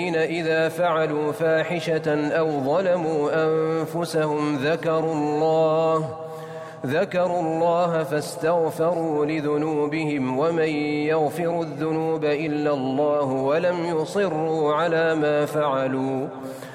إذا فعلوا فاحشة أو ظلموا أنفسهم ذكروا الله فاستغفروا لذنوبهم ومن يغفر الذنوب إلا الله ولم يصروا على ما فعلوا